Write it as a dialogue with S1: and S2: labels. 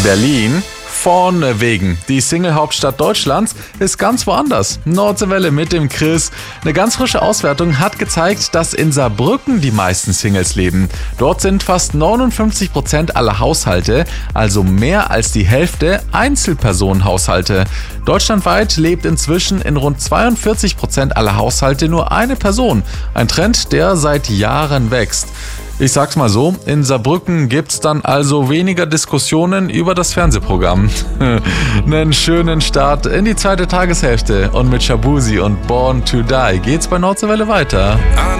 S1: Berlin? Von wegen. Die Single-Hauptstadt Deutschlands ist ganz woanders. Nordseewelle mit dem Chris. Eine ganz frische Auswertung hat gezeigt, dass in Saarbrücken die meisten Singles leben. Dort sind fast 59% aller Haushalte, also mehr als die Hälfte, Einzelpersonenhaushalte. Deutschlandweit lebt inzwischen in rund 42% aller Haushalte nur eine Person. Ein Trend, der seit Jahren wächst. Ich sag's mal so, in Saarbrücken gibt's dann also weniger Diskussionen über das Fernsehprogramm. Einen schönen Start in die zweite Tageshälfte und mit Shabuzi und Born to Die geht's bei Nordseewelle weiter.